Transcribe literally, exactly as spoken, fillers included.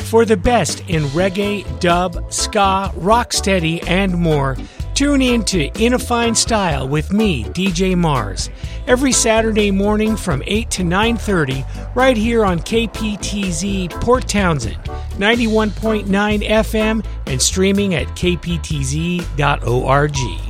For the best in reggae, dub, ska, rocksteady, and more, tune in to In a Fine Style with me, D J Mars, every Saturday morning from eight to nine thirty, right here on K P T Z Port Townsend, ninety-one point nine F M, and streaming at k p t z dot org.